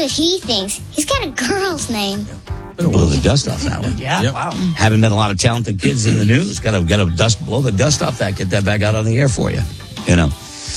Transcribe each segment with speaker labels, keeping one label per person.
Speaker 1: what he thinks. He's got a girl's name.
Speaker 2: Blow the dust off that one.
Speaker 3: Yeah, wow.
Speaker 2: Haven't been a lot of talented kids in the news. Got to blow the dust off that. Get that back out on the air for you. You know.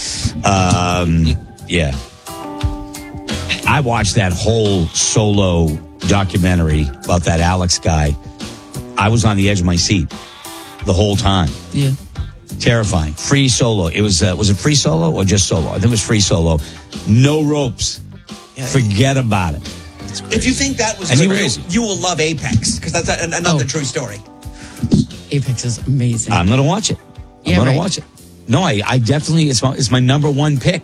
Speaker 2: Yeah. I watched that whole Solo documentary about that Alex guy. I was on the edge of my seat the whole time.
Speaker 4: Yeah.
Speaker 2: Terrifying. Free Solo. It was it Free Solo or just Solo? I think it was Free Solo. No ropes.
Speaker 3: Yeah.
Speaker 2: Forget about it.
Speaker 3: If you think that was crazy, you will love Apex, because that's another true story.
Speaker 4: Apex is amazing.
Speaker 2: I'm going to watch it. I'm going to watch it. No, I definitely, it's my number one pick.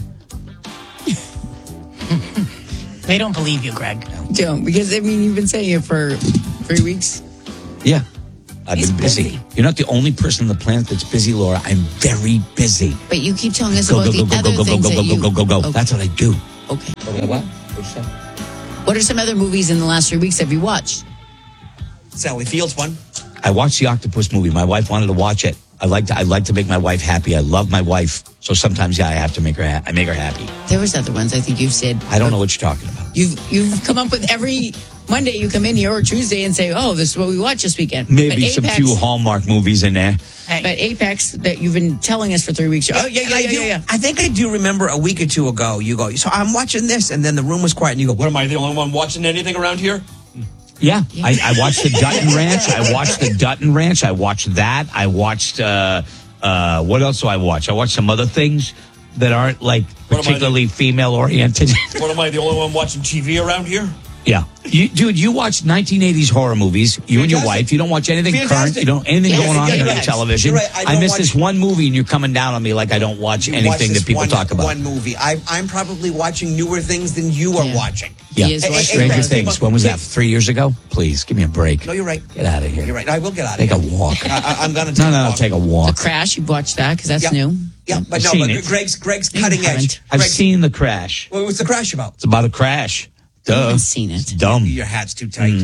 Speaker 5: They don't believe you, Greg.
Speaker 4: Don't, because, I mean, you've been saying it for 3 weeks.
Speaker 2: Yeah. I've
Speaker 5: He's
Speaker 2: been busy. You're not the only person on the planet that's busy, Laura. I'm very busy.
Speaker 4: But you keep telling us about the other things that you...
Speaker 2: Go.
Speaker 4: Okay.
Speaker 2: That's what I do.
Speaker 4: Okay.
Speaker 2: What?
Speaker 4: What are some other movies in the last 3 weeks have you watched?
Speaker 3: Sally Field's one.
Speaker 2: I watched the Octopus movie. My wife wanted to watch it. I like to make my wife happy. I love my wife. So sometimes, I have to make her happy.
Speaker 4: There was other ones I think you've said.
Speaker 2: I don't know what you're talking about.
Speaker 4: You've come up with every Monday you come in here or Tuesday and say, oh, this is what we watched this weekend.
Speaker 2: Maybe some few Hallmark movies in there.
Speaker 5: Hey.
Speaker 4: But Apex that you've been telling us for 3 weeks. Oh, yeah.
Speaker 3: I think I do remember a week or two ago, you go, so I'm watching this, and then the room was quiet, and you go, what, am I the only one watching anything around here?
Speaker 2: Yeah. I watched the Dutton Ranch. I watched that. I watched, what else do I watch? I watched some other things that aren't, like, particularly female-oriented.
Speaker 3: What, am I the only one watching TV around here?
Speaker 2: Yeah. You watch 1980s horror movies. You and your wife. You don't watch anything current. You don't anything going on on television.
Speaker 3: Right.
Speaker 2: I missed this one movie, and you're coming down on me like I don't watch anything that people talk about.
Speaker 3: One movie. I'm probably watching newer things than you are watching.
Speaker 2: Yeah. Stranger Things. When was that? 3 years ago? Please, give me a break.
Speaker 3: No, you're right.
Speaker 2: Get out of here.
Speaker 3: You're right. I will get out of
Speaker 2: here.
Speaker 3: here.
Speaker 2: Take a walk.
Speaker 3: I'm going to take a walk.
Speaker 2: Take a walk.
Speaker 4: The Crash, you've watched that because that's new.
Speaker 3: Yeah, but Greg's cutting edge.
Speaker 2: I've seen The Crash.
Speaker 3: Well, what's The Crash about?
Speaker 2: It's about a crash. Duh.
Speaker 4: I haven't seen it.
Speaker 2: It's dumb.
Speaker 3: Your hat's too tight.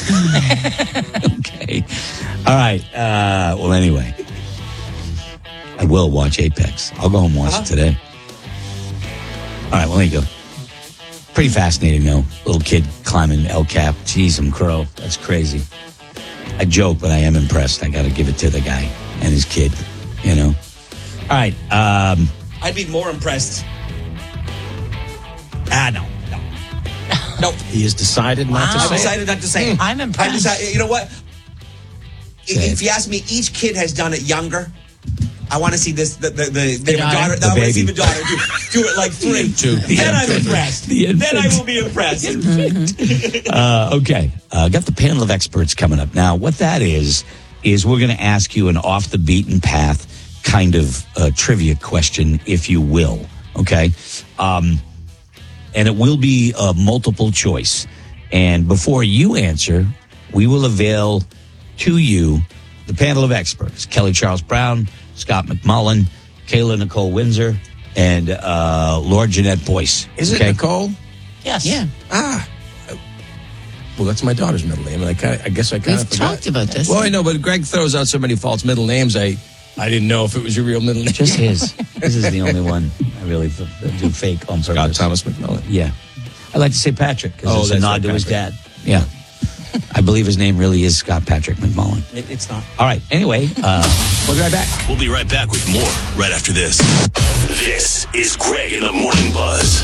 Speaker 2: Okay. All right. Well, anyway. I will watch Apex. I'll go home and watch it today. All right. Well, there you go. Pretty fascinating, though. Little kid climbing El Cap. Jeez, I'm crow. That's crazy. I joke, but I am impressed. I got to give it to the guy and his kid, you know. All right.
Speaker 3: I'd be more impressed. No. Nope.
Speaker 2: He has decided not to say it.
Speaker 3: I've decided not to say it.
Speaker 5: I'm impressed.
Speaker 3: You know what? If you ask me, each kid has done it younger. I want to see this. The daughter. I want to see the daughter do it like 3. Then I'm impressed. Then I will be impressed.
Speaker 2: Okay. Got the panel of experts coming up. Now, what that is we're going to ask you an off the beaten path kind of trivia question, if you will. Okay. And it will be a multiple choice. And before you answer, we will avail to you the panel of experts: Kelly Charles Brown, Scott McMullen, Kayla Nicole Windsor, and Lord Jeanette Boyce.
Speaker 6: Is it Nicole?
Speaker 5: Yes.
Speaker 4: Yeah.
Speaker 6: Well, that's my daughter's middle name, and I guess I kind of forgot.
Speaker 4: Talked about this.
Speaker 6: Well, I know, but Greg throws out so many false middle names. I didn't know if it was your real middle name.
Speaker 2: Just his. This is the only one I really do fake on purpose.
Speaker 6: Scott Thomas McMullen.
Speaker 2: Yeah. I like to say Patrick because it's a nod to his dad. Yeah. I believe his name really is Scott Patrick McMullen.
Speaker 3: It's not.
Speaker 2: All right. Anyway, we'll be right back.
Speaker 7: We'll be right back with more right after this. This is Greg in the Morning Buzz.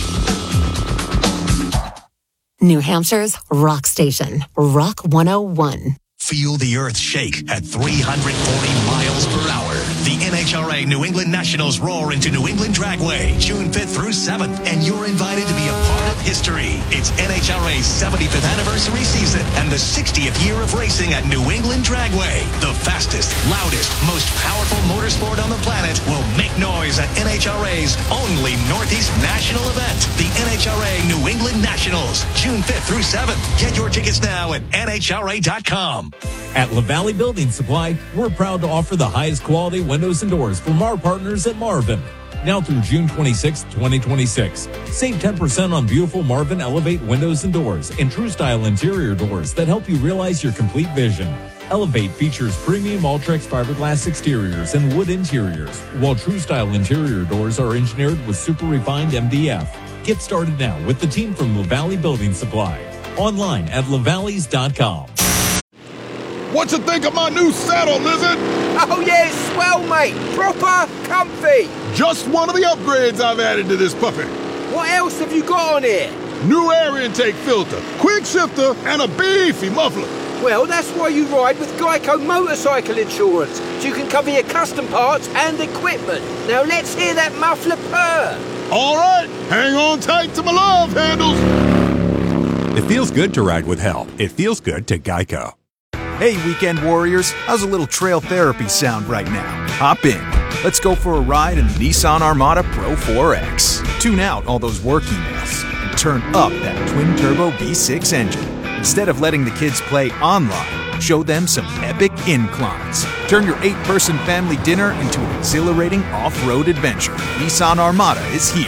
Speaker 8: New Hampshire's rock station, Rock 101.
Speaker 7: Feel the earth shake at 340 miles per hour. The NHRA New England Nationals roar into New England Dragway June 5th through 7th, and you're invited to be a part of history. It's NHRA's 75th anniversary season and the 60th year of racing at New England Dragway. The fastest, loudest, most powerful motorsport on the planet will make noise at NHRA's only Northeast national event, the NHRA New England Nationals, June 5th through 7th. Get your tickets now at NHRA.com.
Speaker 9: At LaValley Building Supply, we're proud to offer the highest quality windows and doors from our partners at Marvin. Now through June 26, 2026. Save 10% on beautiful Marvin Elevate windows and doors and True Style interior doors that help you realize your complete vision. Elevate features premium Ultrex fiberglass exteriors and wood interiors, while True Style interior doors are engineered with super refined MDF. Get started now with the team from LaValley Building Supply. Online at lavalleys.com.
Speaker 10: What you think of my new saddle, Lizard?
Speaker 11: Oh yeah, it's swell, mate. Proper comfy.
Speaker 10: Just one of the upgrades I've added to this puppy.
Speaker 11: What else have you got on here?
Speaker 10: New air intake filter, quick shifter, and a beefy muffler.
Speaker 11: Well, that's why you ride with Geico Motorcycle Insurance, so you can cover your custom parts and equipment. Now let's hear that muffler purr.
Speaker 10: All right, hang on tight to my love handles.
Speaker 12: It feels good to ride with help. It feels good to Geico.
Speaker 13: Hey, weekend warriors, how's a little trail therapy sound right now? Hop in. Let's go for a ride in the Nissan Armada Pro 4X. Tune out all those work emails and turn up that twin-turbo V6 engine. Instead of letting the kids play online, show them some epic inclines. Turn your 8-person family dinner into an exhilarating off-road adventure. Nissan Armada is here.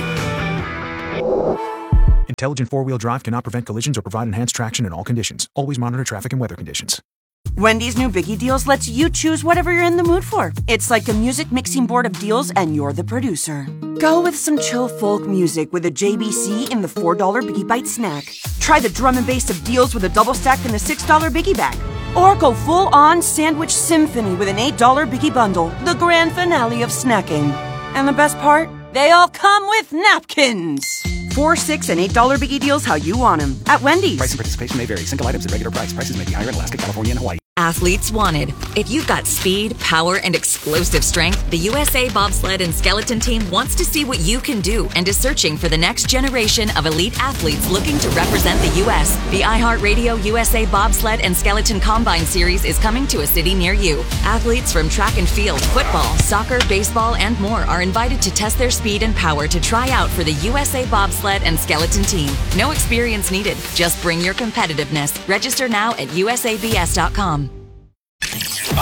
Speaker 13: Intelligent four-wheel drive cannot prevent collisions or provide enhanced traction in all conditions. Always monitor traffic and weather conditions.
Speaker 14: Wendy's new Biggie Deals lets you choose whatever you're in the mood for. It's like a music mixing board of deals, and you're the producer. Go with some chill folk music with a JBC in the $4 Biggie Bite snack. Try the drum and bass of deals with a double stack in the $6 Biggie Bag. Or go full-on sandwich symphony with an $8 Biggie Bundle, the grand finale of snacking. And the best part? They all come with napkins. $4, $6, and $8 Biggie Deals how you want them at Wendy's.
Speaker 15: Price and participation may vary. Single items at regular price. Prices may be higher in Alaska, California, and Hawaii.
Speaker 16: Athletes wanted. If you've got speed, power, and explosive strength, the USA Bobsled and Skeleton Team wants to see what you can do and is searching for the next generation of elite athletes looking to represent the U.S. The iHeartRadio USA Bobsled and Skeleton Combine Series is coming to a city near you. Athletes from track and field, football, soccer, baseball, and more are invited to test their speed and power to try out for the USA Bobsled and Skeleton Team. No experience needed. Just bring your competitiveness. Register now at usabs.com.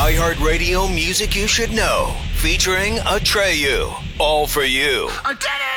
Speaker 17: iHeartRadio Music You Should Know, featuring Atreyu. All for you.
Speaker 18: I did it!